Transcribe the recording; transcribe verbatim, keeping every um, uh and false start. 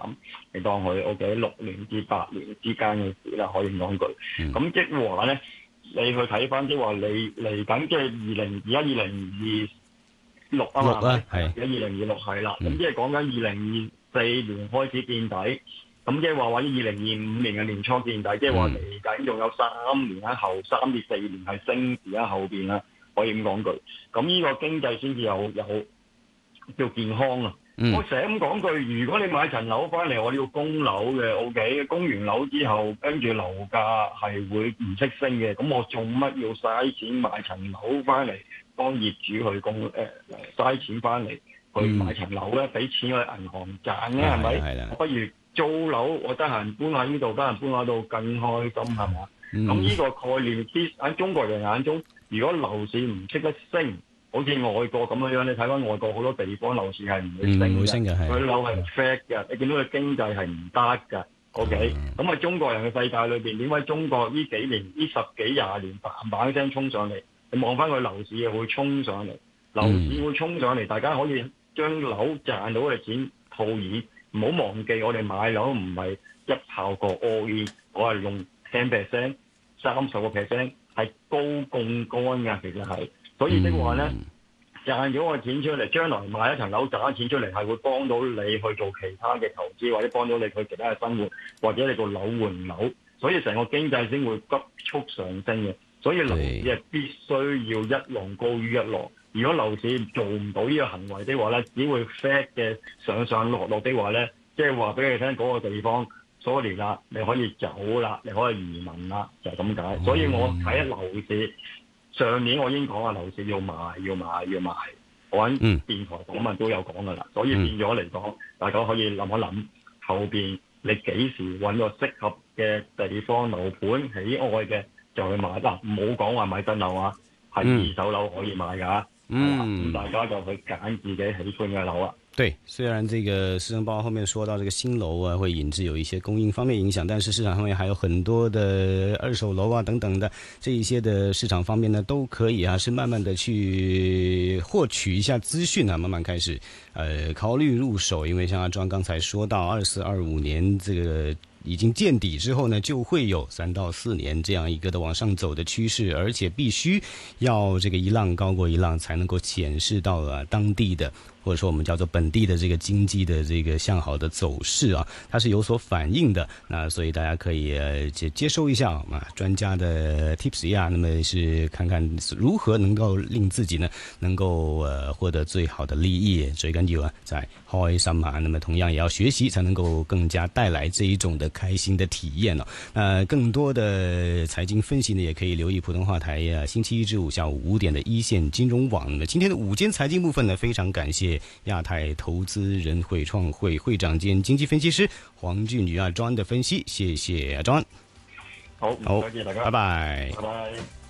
咁，你當佢 OK 六年至八年之間嘅事啦，可以講句。咁、嗯、即係話咧，你去睇翻即係話你嚟緊即係二零而家二零二六啊嘛，係而家二零二六係啦，咁即係講緊二零二四年開始見底。咁即係話或者二零二五年嘅年初見底，即係話嚟緊仲有三年喺後，三至四年係升市喺後邊啦，可以咁講句。咁呢個經濟先至有有叫健康啊！嗯、我成日咁講句，如果你買層樓翻嚟，我哋要供樓嘅 ，O K， 供完樓之後，跟住樓價係會唔識升嘅，咁我做乜要嘥錢買層樓翻嚟幫業主去供？誒、呃，嘥錢翻嚟去買層樓咧，俾錢去銀行賺咧，係咪？係啦，不如租樓，我得閒搬喺呢度，得閒搬喺度更開心，係嘛？咁呢、嗯、個概念，啲喺中國人眼中，如果樓市唔識得升，好似外國咁樣樣，你睇翻外國好多地方樓市係唔會升嘅，佢樓係 flat 嘅，你見到佢經濟係唔得㗎。OK，咁喺、嗯、中國人嘅世界裏邊，點解中國呢幾年呢十幾廿年嘭嘭聲衝上嚟？你望翻佢樓市又會衝上嚟，樓市會衝上嚟，大家可以將樓賺到嘅錢套現。唔好忘記，我哋買樓唔係一炮過 all in， 我係用 ten percent、三十個 percent 係高槓桿㗎，其實係。所以的話咧，賺咗個錢出嚟，將來買一層樓賺咗錢出嚟，係會幫到你去做其他嘅投資，或者幫到你去其他嘅生活，或者你個樓換樓。所以成個經濟先會急速上升嘅。所以樓市係必須要一浪高於一浪。如果樓市做唔到呢個行為的話咧，只會 flat 嘅上上落落的話咧，即係話俾你聽嗰個地方 sorry 啦，你可以走啦，你可以移民啦，就係咁解。所以我睇樓市上年我已經講話樓市要買要買要買，我喺電台訪問都有講噶啦。所以變咗嚟講，大家可以諗一諗後邊你幾時揾個適合嘅地方樓盤喜愛嘅就去買啦，唔好講話買新樓啊，係二手樓可以買㗎。嗯，大家就去揀自己喜歡嘅樓啊。 對，雖然這個施政報告後面說到這個新樓啊會引致有一些供應方面影響，但是市場上面還有很多的二手樓啊等等的這一些的市場方面呢，都可以啊是慢慢的去獲取一下資訊啊，慢慢開始呃考慮入手。因為像阿莊剛才說到二四二五年這個已經見底之後呢，就會有三到四年這樣一個的往上走的趨勢，而且必須要這個一浪高過一浪，才能夠顯示到啊當地的或者說我們叫做本地的這個經濟的這個向好的走勢啊，它是有所反映的。那所以大家可以呃接接收一下啊專家的 tips 呀，那麼是看看如何能夠令自己呢能夠呃獲得最好的利益。最緊要啊在開心啊，那麼同樣也要學習，才能夠更加帶來這一種的開心的體驗哦。那更多的財經分析呢，也可以留意普通話台啊，星期一至五下午五點的一線金融網。那麼今天的午間財經部分呢，非常感謝亞太投資人會創會會長兼經濟分析師黃俊宇阿莊的分析，謝謝阿莊。 好，好，多謝大家， 拜拜， 拜拜。